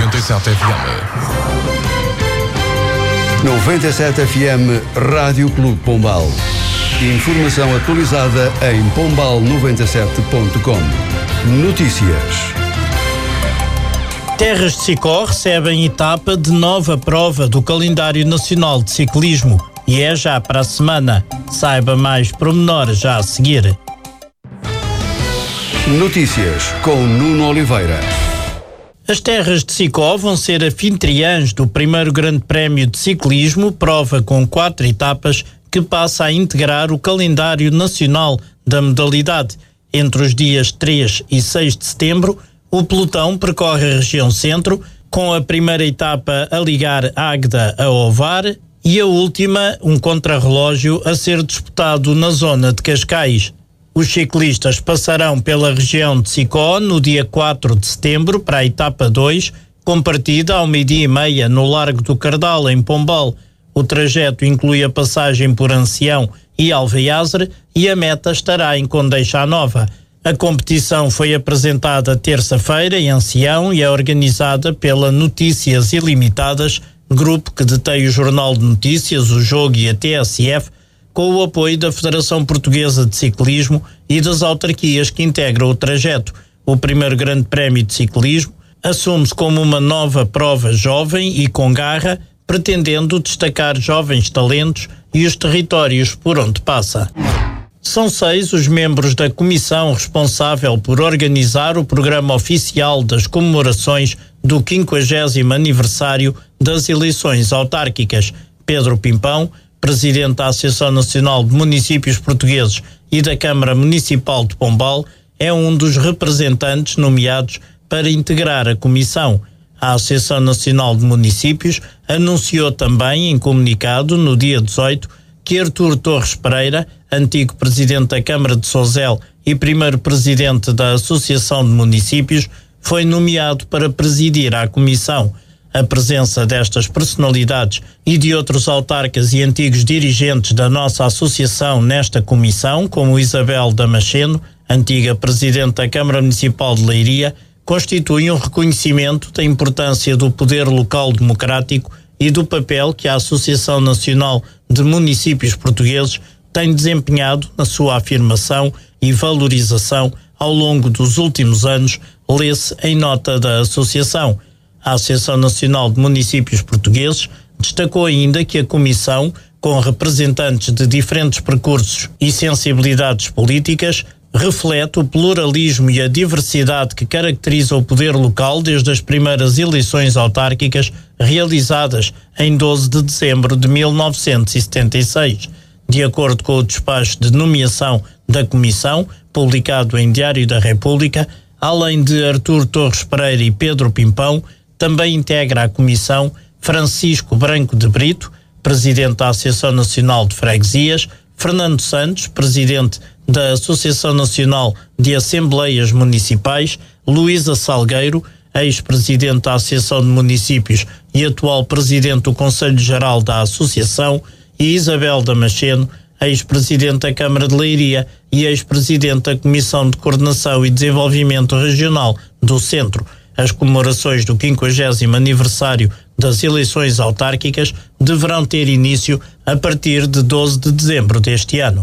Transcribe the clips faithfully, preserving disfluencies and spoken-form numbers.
noventa e sete F M. noventa e sete F M Rádio Clube Pombal. Informação atualizada em pombal noventa e sete ponto com. Notícias. Terras de Sicó recebem etapa de nova prova do calendário nacional de ciclismo e é já para a semana. Saiba mais pormenores já a seguir. Notícias com Nuno Oliveira. As Terras de Sicó vão ser anfitriãs do primeiro Grande Prémio de Ciclismo, prova com quatro etapas que passa a integrar o calendário nacional da modalidade. Entre os dias três e seis de setembro, o pelotão percorre a região centro, com a primeira etapa a ligar Águeda a Ovar e a última, um contrarrelógio, a ser disputado na zona de Cascais. Os ciclistas passarão pela região de Sicó no dia quatro de setembro para a etapa dois, com partida ao meio-dia e meia no Largo do Cardal, em Pombal. O trajeto inclui a passagem por Ancião e Alveiazre e a meta estará em Condeixa Nova. A competição foi apresentada terça-feira em Ancião e é organizada pela Notícias Ilimitadas, grupo que detém o Jornal de Notícias, o Jogo e a T S F, com o apoio da Federação Portuguesa de Ciclismo e das autarquias que integram o trajeto. O primeiro Grande Prémio de Ciclismo assume-se como uma nova prova jovem e com garra, pretendendo destacar jovens talentos e os territórios por onde passa. São seis os membros da comissão responsável por organizar o programa oficial das comemorações do quinquagésimo aniversário das eleições autárquicas. Pedro Pimpão, presidente da Associação Nacional de Municípios Portugueses e da Câmara Municipal de Pombal, é um dos representantes nomeados para integrar a comissão. A Associação Nacional de Municípios anunciou também em comunicado, no dia dezoito, que Artur Torres Pereira, antigo presidente da Câmara de Sozel e primeiro presidente da Associação de Municípios, foi nomeado para presidir a comissão. A presença destas personalidades e de outros autarcas e antigos dirigentes da nossa associação nesta comissão, como Isabel Damasceno, antiga presidente da Câmara Municipal de Leiria, constitui um reconhecimento da importância do poder local democrático e do papel que a Associação Nacional de Municípios Portugueses tem desempenhado na sua afirmação e valorização ao longo dos últimos anos, lê-se em nota da Associação. A Associação Nacional de Municípios Portugueses destacou ainda que a Comissão, com representantes de diferentes percursos e sensibilidades políticas, reflete o pluralismo e a diversidade que caracteriza o poder local desde as primeiras eleições autárquicas realizadas em doze de dezembro de mil novecentos e setenta e seis. De acordo com o despacho de nomeação da Comissão, publicado em Diário da República, além de Artur Torres Pereira e Pedro Pimpão, também integra a Comissão Francisco Branco de Brito, presidente da Associação Nacional de Freguesias, Fernando Santos, presidente da Associação Nacional de Assembleias Municipais, Luísa Salgueiro, ex-presidente da Associação de Municípios e atual presidente do Conselho Geral da Associação, e Isabel Damasceno, ex-presidente da Câmara de Leiria e ex-presidente da Comissão de Coordenação e Desenvolvimento Regional do Centro. As comemorações do quinquagésimo aniversário das eleições autárquicas deverão ter início a partir de doze de dezembro deste ano.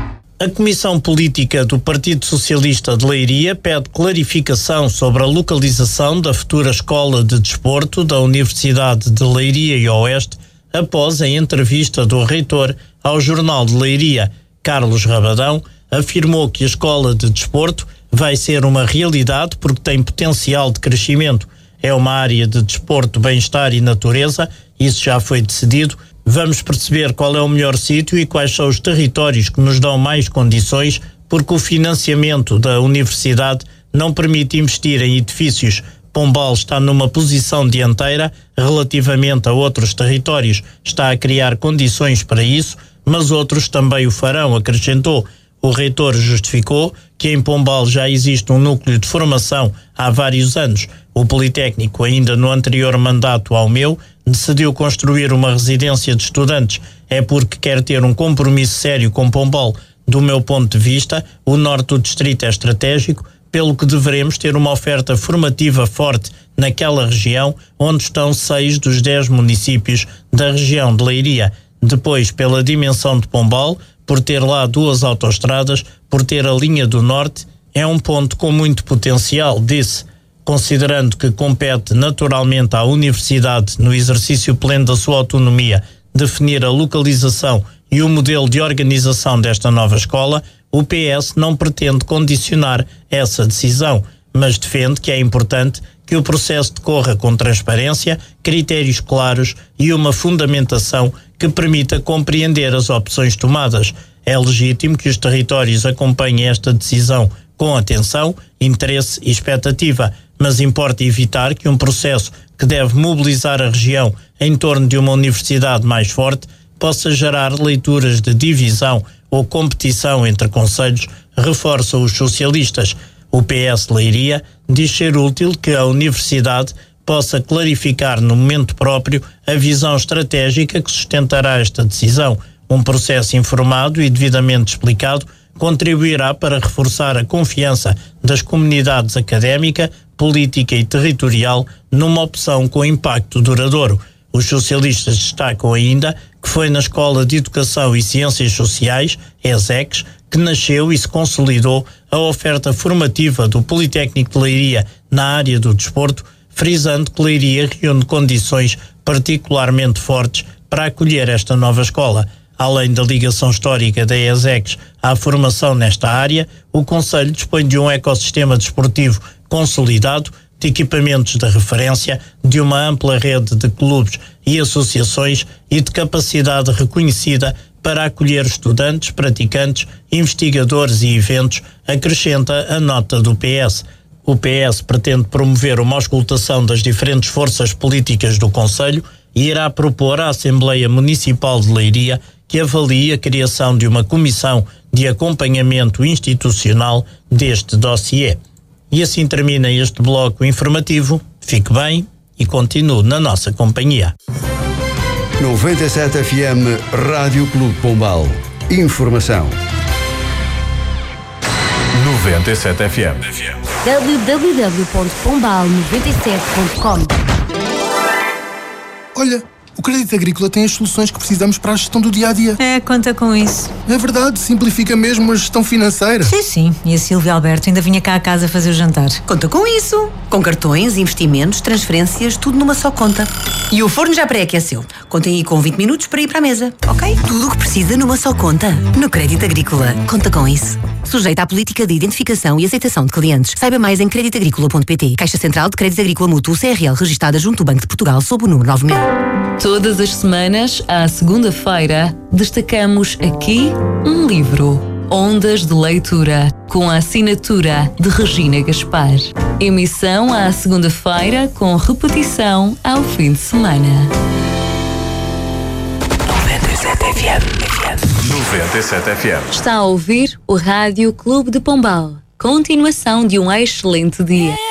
A Comissão Política do Partido Socialista de Leiria pede clarificação sobre a localização da futura Escola de Desporto da Universidade de Leiria e Oeste após a entrevista do reitor ao Jornal de Leiria. Carlos Rabadão afirmou que a Escola de Desporto vai ser uma realidade porque tem potencial de crescimento. É uma área de desporto, bem-estar e natureza, isso já foi decidido. Vamos perceber qual é o melhor sítio e quais são os territórios que nos dão mais condições, porque o financiamento da universidade não permite investir em edifícios. Pombal está numa posição dianteira relativamente a outros territórios. Está a criar condições para isso, mas outros também o farão, acrescentou. O reitor justificou que em Pombal já existe um núcleo de formação há vários anos. O Politécnico, ainda no anterior mandato ao meu, decidiu construir uma residência de estudantes. É porque quer ter um compromisso sério com Pombal. Do meu ponto de vista, o norte do distrito é estratégico, pelo que deveremos ter uma oferta formativa forte naquela região, onde estão seis dos dez municípios da região de Leiria. Depois, pela dimensão de Pombal, por ter lá duas autoestradas, por ter a linha do Norte, é um ponto com muito potencial, disse. Considerando que compete naturalmente à Universidade, no exercício pleno da sua autonomia, definir a localização e o modelo de organização desta nova escola, o P S não pretende condicionar essa decisão, mas defende que é importante que o processo decorra com transparência, critérios claros e uma fundamentação que permita compreender as opções tomadas. É legítimo que os territórios acompanhem esta decisão com atenção, interesse e expectativa, mas importa evitar que um processo que deve mobilizar a região em torno de uma universidade mais forte possa gerar leituras de divisão ou competição entre concelhos, reforçam os socialistas. O P S Leiria diz ser útil que a universidade possa clarificar no momento próprio a visão estratégica que sustentará esta decisão. Um processo informado e devidamente explicado contribuirá para reforçar a confiança das comunidades académica, política e territorial numa opção com impacto duradouro. Os socialistas destacam ainda que foi na Escola de Educação e Ciências Sociais, ESECS, que nasceu e se consolidou a oferta formativa do Politécnico de Leiria na área do desporto, frisando que Leiria reúne condições particularmente fortes para acolher esta nova escola. Além da ligação histórica da ESECS à formação nesta área, o Concelho dispõe de um ecossistema desportivo consolidado, de equipamentos de referência, de uma ampla rede de clubes e associações e de capacidade reconhecida para acolher estudantes, praticantes, investigadores e eventos, acrescenta a nota do P S. O P S pretende promover uma auscultação das diferentes forças políticas do Concelho e irá propor à Assembleia Municipal de Leiria que avalie a criação de uma comissão de acompanhamento institucional deste dossiê. E assim termina este bloco informativo. Fique bem e continue na nossa companhia. noventa e sete F M Rádio Clube Pombal. Informação. noventa e sete F M. w w w ponto pombal noventa e sete ponto com. Olha, o Crédito Agrícola tem as soluções que precisamos para a gestão do dia-a-dia. É, conta com isso. É verdade, simplifica mesmo a gestão financeira. Sim, sim. E a Silvia Alberto ainda vinha cá a casa fazer o jantar. Conta com isso. Com cartões, investimentos, transferências, tudo numa só conta. E o forno já pré-aqueceu. Contem aí com vinte minutos para ir para a mesa, ok? Tudo o que precisa numa só conta. No Crédito Agrícola. Conta com isso. Sujeita à política de identificação e aceitação de clientes. Saiba mais em crédito agrícola ponto pt. Caixa Central de Crédito Agrícola Mútuo C R L, registada junto do Banco de Portugal sob o número nove mil. Todas as semanas, à segunda-feira, destacamos aqui um livro. Ondas de Leitura, com a assinatura de Regina Gaspar. Emissão à segunda-feira, com repetição ao fim de semana. noventa e sete F M. noventa e sete F M. Está a ouvir o Rádio Clube de Pombal. Continuação de um excelente dia.